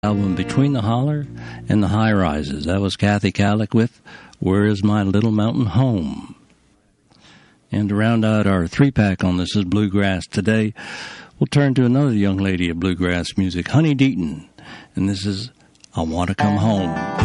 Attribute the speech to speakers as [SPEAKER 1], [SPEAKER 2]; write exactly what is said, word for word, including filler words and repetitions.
[SPEAKER 1] album Between the Holler and the High Rises. That was Kathy Kallick with Where Is My Little Mountain Home? And to round out our three-pack on This Is Bluegrass today, we'll turn to another young lady of bluegrass music, Honey Deaton. And this is I Want to Come Home.